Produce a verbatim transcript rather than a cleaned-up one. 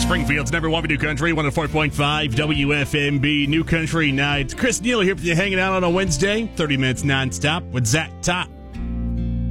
Springfield's number one for New Country, one oh four point five W F M B New Country Nights. Chris Neal here for you, hanging out on a Wednesday, thirty minutes nonstop with Zach Top.